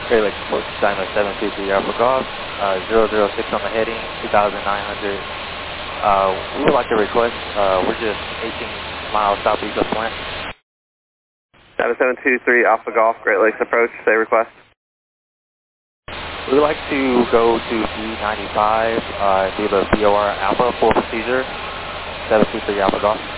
Great Lakes Approach, China 723 Alpha Golf, 006 on the heading, 2,900. We would like to request, we're just 18 miles southeast of Flint. China 723 Alpha Golf, Great Lakes Approach, say request. We would like to go to D95, do the VOR Alpha, full procedure, 723 Alpha Golf.